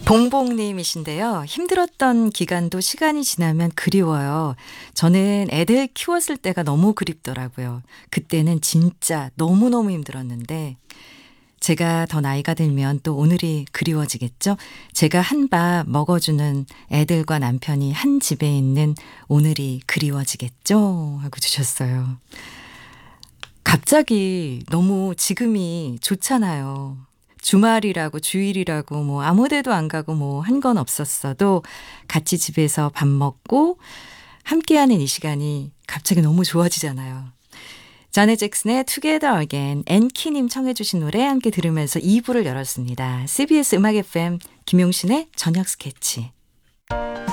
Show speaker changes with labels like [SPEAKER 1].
[SPEAKER 1] 봉봉님이신데요. 힘들었던 기간도 시간이 지나면 그리워요. 저는 애들 키웠을 때가 너무 그립더라고요. 그때는 진짜 너무너무 힘들었는데 제가 더 나이가 들면 또 오늘이 그리워지겠죠? 제가 한밥 먹어주는 애들과 남편이 한 집에 있는 오늘이 그리워지겠죠? 하고 주셨어요. 갑자기 너무 지금이 좋잖아요. 주말이라고 주일이라고 뭐 아무 데도 안 가고 뭐 한 건 없었어도 같이 집에서 밥 먹고 함께하는 이 시간이 갑자기 너무 좋아지잖아요. 자넷 잭슨의 Together Again, 앤키님 청해 주신 노래 함께 들으면서 2부를 열었습니다. CBS 음악 FM 김용신의 저녁 스케치.